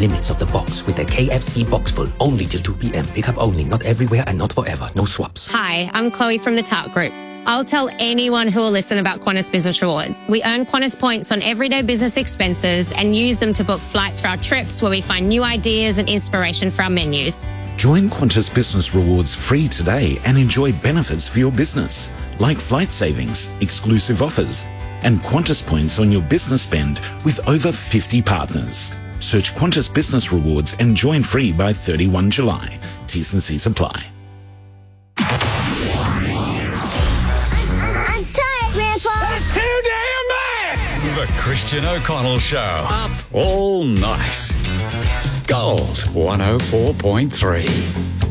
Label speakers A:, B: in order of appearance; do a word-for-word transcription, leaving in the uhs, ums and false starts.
A: limits of the box with their K F C box full only till two p.m. Pick up only, not everywhere and not forever. No swaps.
B: Hi, I'm Chloe from the Tart Group. I'll tell anyone who will listen about Qantas Business Rewards. We earn Qantas points on everyday business expenses and use them to book flights for our trips where we find new ideas and inspiration for our menus.
C: Join Qantas Business Rewards free today and enjoy benefits for your business, like flight savings, exclusive offers, and Qantas points on your business spend with over fifty partners. Search Qantas Business Rewards and join free by thirty-first of July. T's and C's apply.
D: The Christian O'Connell Show. Up all night. Gold one oh four point three.